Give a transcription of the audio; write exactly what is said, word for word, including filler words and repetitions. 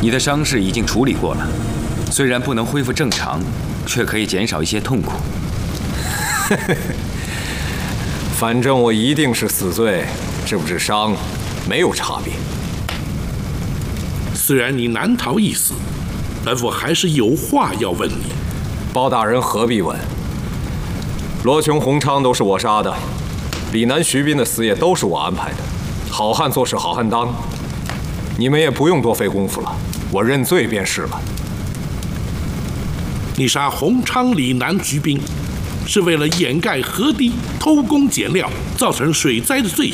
你的伤势已经处理过了，虽然不能恢复正常，却可以减少一些痛苦。 反正我一定是死罪，治不治伤没有差别。 虽然你难逃一死，本府还是有话要问你。 包大人何必问？罗琼、洪昌都是我杀的，李南、徐斌的死也都是我安排的。好汉做事好汉当，你们也不用多费功夫了，我认罪便是了。 你杀洪昌、李南、徐斌，是为了掩盖河堤偷工减料，造成水灾的罪行。